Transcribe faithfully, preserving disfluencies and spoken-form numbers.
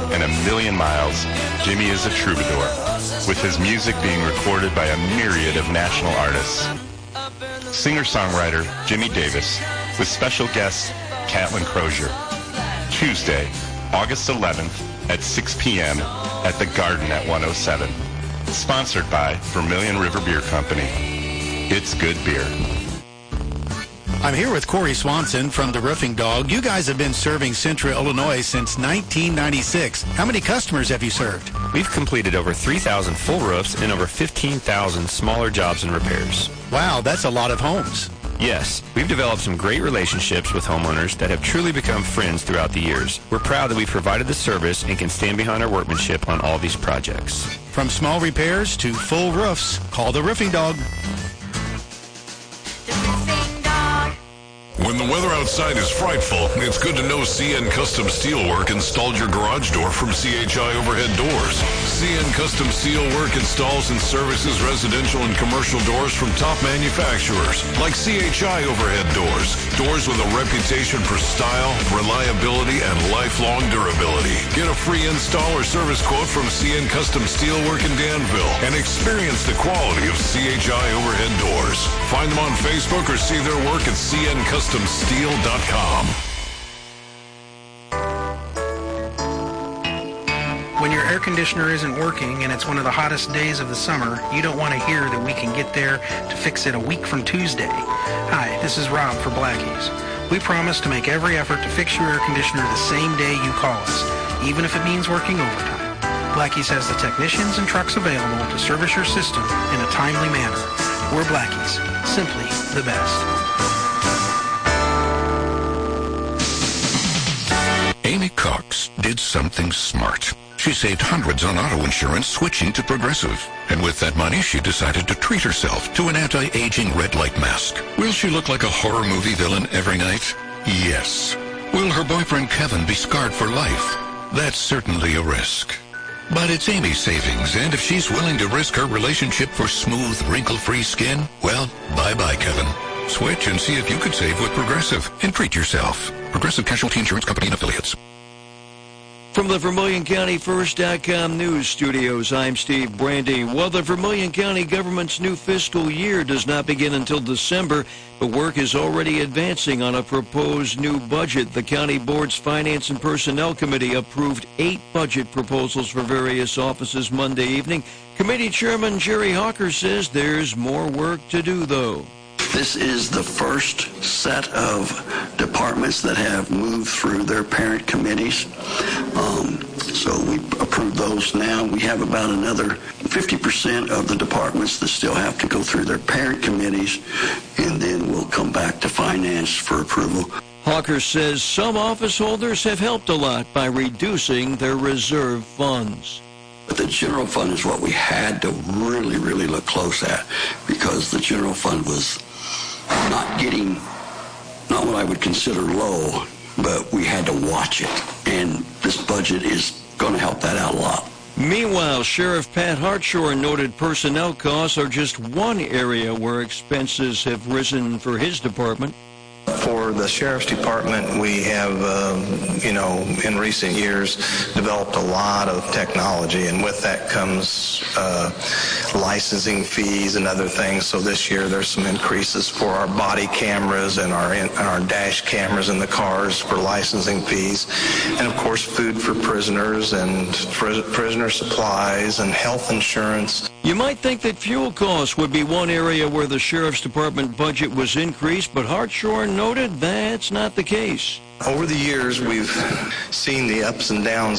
and a million miles, Jimmy is a troubadour, with his music being recorded by a myriad of national artists. Singer-songwriter Jimmy Davis, with special guest Catlin Crozier. Tuesday, August eleventh at six p.m. at the Garden at one oh seven. Sponsored by Vermilion River Beer Company. It's good beer. I'm here with Corey Swanson from The Roofing Dog. You guys have been serving Central Illinois since nineteen ninety-six. How many customers have you served? We've completed over three thousand full roofs and over fifteen thousand smaller jobs and repairs. Wow, that's a lot of homes. Yes, we've developed some great relationships with homeowners that have truly become friends throughout the years. We're proud that we've provided the service and can stand behind our workmanship on all these projects. From small repairs to full roofs, call The Roofing Dog. When the weather outside is frightful, it's good to know C N Custom Steelwork installed your garage door from C H I Overhead Doors. C N Custom Steelwork installs and services residential and commercial doors from top manufacturers like C H I Overhead Doors. Doors with a reputation for style, reliability, and lifelong durability. Get a free install or service quote from C N Custom Steelwork in Danville and experience the quality of C H I Overhead Doors. Find them on Facebook or see their work at C N Custom Steel dot com. When your air conditioner isn't working and it's one of the hottest days of the summer, you don't want to hear that we can get there to fix it a week from Tuesday. Hi, this is Rob for Blackie's. We promise to make every effort to fix your air conditioner the same day you call us, even if it means working overtime. Blackie's has the technicians and trucks available to service your system in a timely manner. We're Blackie's, simply the best. Amy Cox did something smart. She saved hundreds on auto insurance switching to Progressive. And with that money, she decided to treat herself to an anti-aging red light mask. Will she look like a horror movie villain every night? Yes. Will her boyfriend Kevin be scarred for life? That's certainly a risk. But it's Amy's savings, and if she's willing to risk her relationship for smooth, wrinkle-free skin, well, bye-bye, Kevin. Switch and see if you could save with Progressive and treat yourself. Progressive Casualty Insurance Company and Affiliates. From the Vermilion County First dot com news studios, I'm Steve Brandy. Well, the Vermilion County government's new fiscal year does not begin until December, but work is already advancing on a proposed new budget. The County Board's Finance and Personnel Committee approved eight budget proposals for various offices Monday evening. Committee Chairman Jerry Hawker says there's more work to do, though. This is the first set of departments that have moved through their parent committees. Um, so we approved those now. We have about another fifty percent of the departments that still have to go through their parent committees, and then we'll come back to finance for approval. Hawker says some office holders have helped a lot by reducing their reserve funds. The general fund is what we had to really, really look close at, because the general fund was not getting, not what I would consider low, but we had to watch it. And this budget is going to help that out a lot. Meanwhile, Sheriff Pat Hartshorn noted personnel costs are just one area where expenses have risen for his department. For the Sheriff's Department, we have, um, you know, in recent years developed a lot of technology, and with that comes uh, licensing fees and other things. So this year there's some increases for our body cameras and our, and our dash cameras in the cars for licensing fees. And, of course, food for prisoners and prisoner supplies and health insurance. You might think that fuel costs would be one area where the Sheriff's Department budget was increased, but Hartshorn noted that's not the case. Over the years, we've seen the ups and downs